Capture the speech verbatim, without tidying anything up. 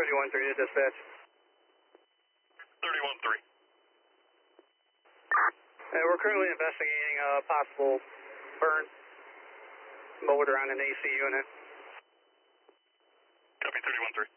thirty-one three to dispatch. thirty-one three. Uh, we're currently investigating a possible burn motor on an A C unit. Copy thirty-one three.